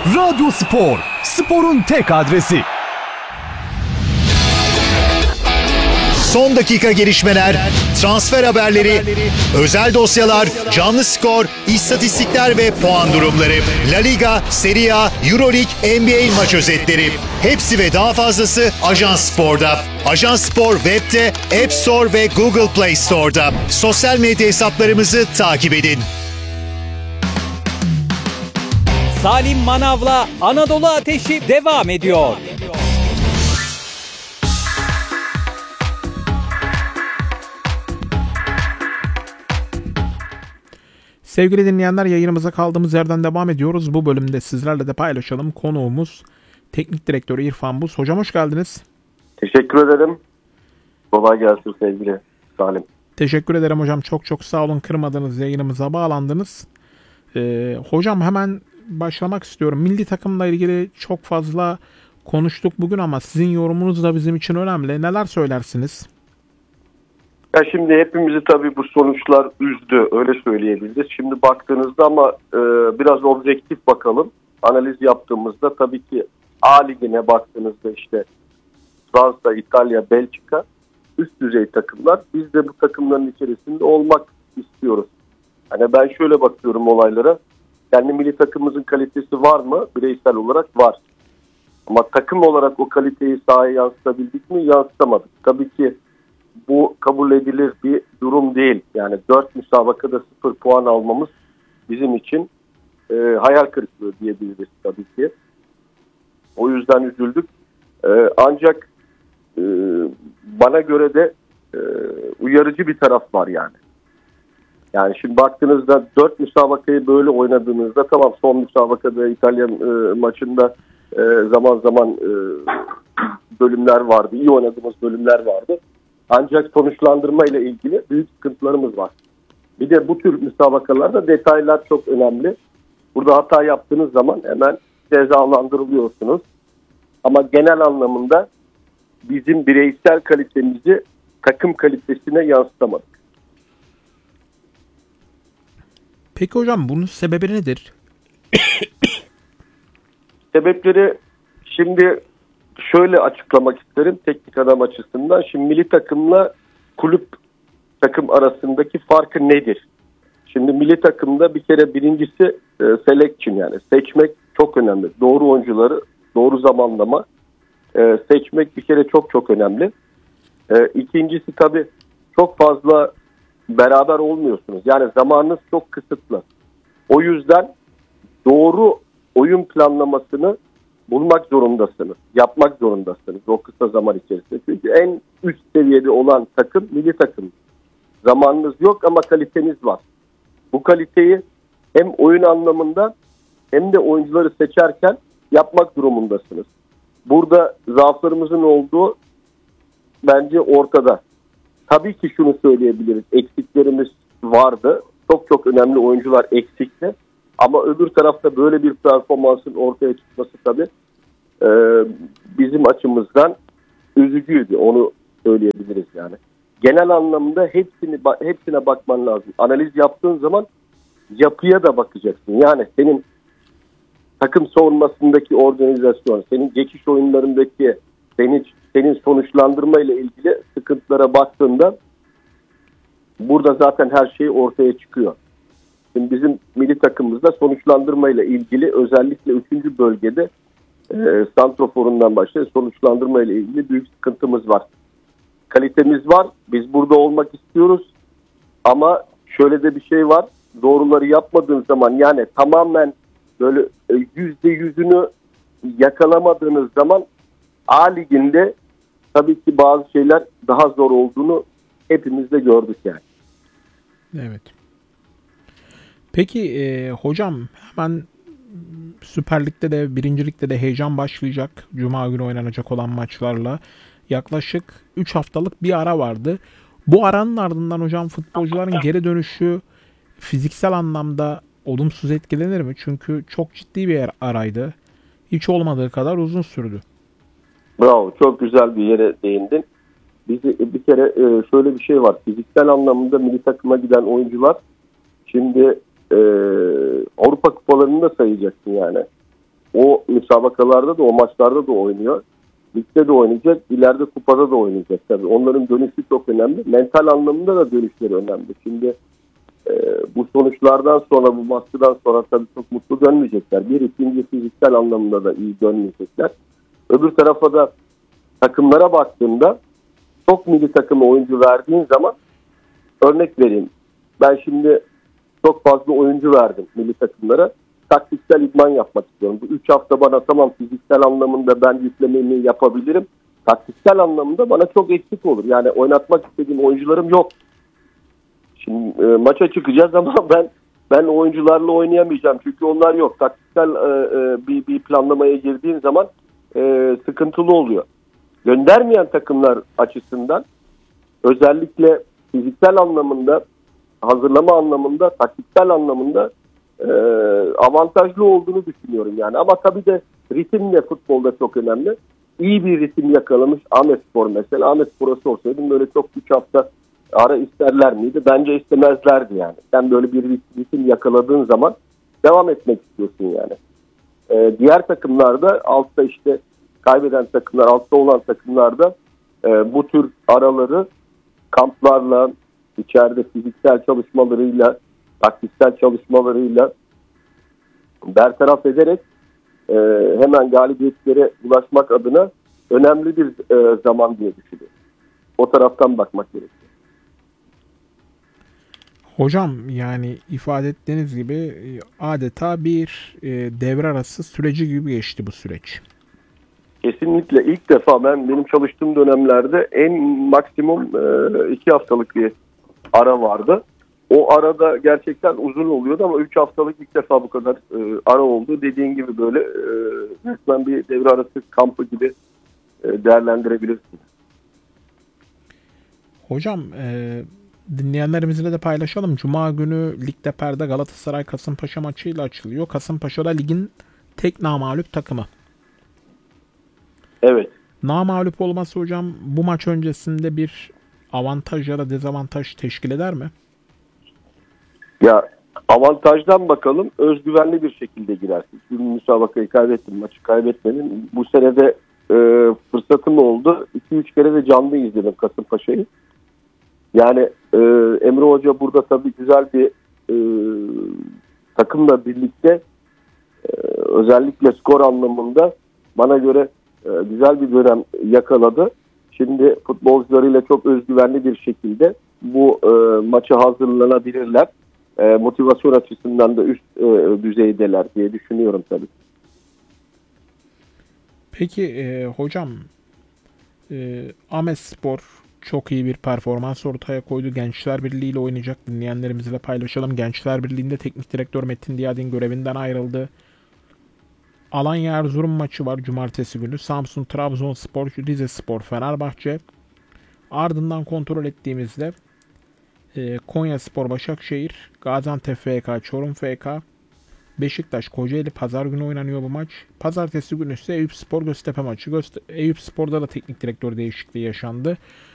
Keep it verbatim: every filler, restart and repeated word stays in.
Radyo Spor, sporun tek adresi. Son dakika gelişmeler, transfer haberleri, özel dosyalar, canlı skor, istatistikler ve puan durumları. La Liga, Serie A, Euroleague, N B A maç özetleri. Hepsi ve daha fazlası Ajans Spor'da. Ajans Spor web'de, App Store ve Google Play Store'da. Sosyal medya hesaplarımızı takip edin. Salim Manav'la Anadolu Ateşi devam ediyor. Sevgili dinleyenler, yayınımıza kaldığımız yerden devam ediyoruz. Bu bölümde sizlerle de paylaşalım. Konuğumuz Teknik Direktör İrfan Buz. Hocam hoş geldiniz. Teşekkür ederim. Kolay gelsin sevgili Salim. Teşekkür ederim hocam. Çok çok sağ olun. Kırmadınız, yayınımıza bağlandınız. Ee, hocam hemen başlamak istiyorum. Milli takımla ilgili çok fazla konuştuk bugün ama sizin yorumunuz da bizim için önemli. Neler söylersiniz? Ya şimdi hepimizi tabii bu sonuçlar üzdü, öyle söyleyebiliriz. Şimdi baktığınızda ama e, biraz objektif bakalım. Analiz yaptığımızda tabii ki A Ligi'ne baktığınızda işte Fransa, İtalya, Belçika üst düzey takımlar. Biz de bu takımların içerisinde olmak istiyoruz. Hani ben şöyle bakıyorum olaylara. Kendi milli takımımızın kalitesi var mı? Bireysel olarak var. Ama takım olarak o kaliteyi sahaya yansıtabildik mi? Yansıtamadık. Tabii ki bu kabul edilir bir durum değil. Yani dört müsabakada sıfır puan almamız bizim için e, hayal kırıklığı diyebiliriz tabii ki. O yüzden üzüldük. E, ancak e, bana göre de e, uyarıcı bir taraf var yani. Yani şimdi baktığınızda dört müsabakayı böyle oynadığınızda, tamam son müsabakada İtalya e, maçında e, zaman zaman e, bölümler vardı. İyi oynadığımız bölümler vardı. Ancak sonuçlandırma ile ilgili büyük sıkıntılarımız var. Bir de bu tür müsabakalarda detaylar çok önemli. Burada hata yaptığınız zaman hemen cezalandırılıyorsunuz. Ama genel anlamında bizim bireysel kalitemizi takım kalitesine yansıtamadık. Peki hocam bunun sebebi nedir? Sebepleri şimdi şöyle açıklamak isterim teknik adam açısından. Şimdi milli takımla kulüp takım arasındaki farkı nedir? Şimdi milli takımda bir kere birincisi e, selection, yani seçmek çok önemli. Doğru oyuncuları doğru zamanlama e, seçmek bir kere çok çok önemli. E, ikincisi tabii çok fazla beraber olmuyorsunuz. Yani zamanınız çok kısıtlı. O yüzden doğru oyun planlamasını bulmak zorundasınız. Yapmak zorundasınız o kısa zaman içerisinde. Çünkü en üst seviyede olan takım milli takım. Zamanınız yok ama kaliteniz var. Bu kaliteyi hem oyun anlamında hem de oyuncuları seçerken yapmak durumundasınız. Burada zaaflarımızın olduğu bence ortada. Tabii ki şunu söyleyebiliriz. Eksiklerimiz vardı. Çok çok önemli oyuncular eksikti. Ama öbür tarafta böyle bir performansın ortaya çıkması tabii e, bizim açımızdan üzücüydü. Onu söyleyebiliriz yani. Genel anlamda hepsini hepsine bakman lazım. Analiz yaptığın zaman yapıya da bakacaksın. Yani senin takım savunmasındaki organizasyon, senin geçiş oyunlarındaki senin, senin sonuçlandırma ile ilgili sıkıntılara baktığında burada zaten her şey ortaya çıkıyor. Şimdi bizim milli takımımızda sonuçlandırma ile ilgili özellikle üçüncü bölgede e, santroforundan başlayan sonuçlandırma ile ilgili büyük sıkıntımız var. Kalitemiz var. Biz burada olmak istiyoruz. Ama şöyle de bir şey var. Doğruları yapmadığınız zaman, yani tamamen böyle yüzde yüzünü yakalamadığınız zaman A Ligi'nde tabii ki bazı şeyler daha zor olduğunu hepimiz de gördük yani. Evet. Peki e, hocam hemen Süper Lig'de de birinci Lig'de de heyecan başlayacak. Cuma günü oynanacak olan maçlarla. Yaklaşık üç haftalık bir ara vardı. Bu aranın ardından hocam futbolcuların geri dönüşü fiziksel anlamda olumsuz etkilenir mi? Çünkü çok ciddi bir araydı. Hiç olmadığı kadar uzun sürdü. Bravo. Çok güzel bir yere değindin. Bizi, bir kere şöyle bir şey var. Fiziksel anlamda milli takıma giden oyuncular şimdi e, Avrupa kupalarını da sayacaksın yani. o müsabakalarda da o maçlarda da oynuyor. Ligde de oynayacak, ileride kupada da oynayacak tabii. Onların dönüşü çok önemli. Mental anlamında da dönüşleri önemli. Şimdi e, bu sonuçlardan sonra, bu baskıdan sonra tabii çok mutlu dönmeyecekler. Bir, ikinci fiziksel anlamında da iyi dönmeyecekler. Öbür tarafa da takımlara baktığımda çok milli takıma oyuncu verdiğin zaman, örnek vereyim. Ben şimdi çok fazla oyuncu verdim milli takımlara. Taktiksel idman yapmak istiyorum. Bu üç hafta bana tamam fiziksel anlamında ben yüklememi yapabilirim. Taktiksel anlamında bana çok eksik olur. Yani oynatmak istediğim oyuncularım yok. Şimdi e, maça çıkacağız ama ben ben oyuncularla oynayamayacağım. Çünkü onlar yok. Taktiksel e, e, bir, bir planlamaya girdiğin zaman e, sıkıntılı oluyor. Göndermeyen takımlar açısından özellikle fiziksel anlamında, hazırlama anlamında, taktiksel anlamında e, avantajlı olduğunu düşünüyorum yani. Ama tabii de ritim de futbolda çok önemli. İyi bir ritim yakalamış Ahmetspor mesela. Ahmetspor'a sorsaydım böyle çok üç hafta ara isterler miydi? Bence istemezlerdi yani. Sen böyle bir ritim yakaladığın zaman devam etmek istiyorsun yani. E, diğer takımlarda altta işte kaybeden takımlar, altta olan takımlarda e, bu tür araları kamplarla, içeride fiziksel çalışmalarıyla, taktiksel çalışmalarıyla bertaraf ederek e, hemen galibiyetlere ulaşmak adına önemli bir e, zaman diye düşünüyorum. O taraftan bakmak gerekiyor. Hocam yani ifade ettiğiniz gibi e, adeta bir e, devre arası süreci gibi geçti bu süreç. Kesinlikle ilk defa ben benim çalıştığım dönemlerde en maksimum e, iki haftalık bir ara vardı. O arada gerçekten uzun oluyordu ama üç haftalık ilk defa bu kadar e, ara oldu. Dediğin gibi böyle e, resmen bir devre arası kampı gibi e, değerlendirebilirsin. Hocam e, dinleyenlerimizle de paylaşalım. Cuma günü Ligde Perde Galatasaray Kasımpaşa maçıyla açılıyor. Kasımpaşa da ligin tek namağlup takımı. Evet. Namağlup olması hocam bu maç öncesinde bir avantaj ya da dezavantaj teşkil eder mi? Ya avantajdan bakalım, özgüvenli bir şekilde girersin. Bir müsabakayı kaybettin, maçı kaybetmedin. Bu senede e, fırsatım oldu. iki üç kere de canlı izledim Kasımpaşa'yı. Yani e, Emre Hoca burada tabii güzel bir e, takımla birlikte e, özellikle skor anlamında bana göre e, güzel bir dönem yakaladı. Şimdi futbolcularıyla çok özgüvenli bir şekilde bu e, maça hazırlanabilirler. E, motivasyon açısından da üst e, düzeydeler diye düşünüyorum tabii. Peki e, hocam e, Ahmetspor çok iyi bir performans ortaya koydu. Gençler Birliği ile oynayacak, dinleyenlerimizle paylaşalım. Gençler Birliği'nde teknik direktör Metin Diyadin görevinden ayrıldı. Alanya Erzurum maçı var cumartesi günü. Samsun, Trabzonspor, Rizespor, Fenerbahçe. Ardından kontrol ettiğimizde e, Konyaspor, Başakşehir, Gaziantep F K, Çorum F K, Beşiktaş, Kocaeli pazar günü oynanıyor bu maç. Pazartesi günü ise Eyüpspor Göztepe maçı. Gözte- Eyüpspor'da da teknik direktör değişikliği yaşandı.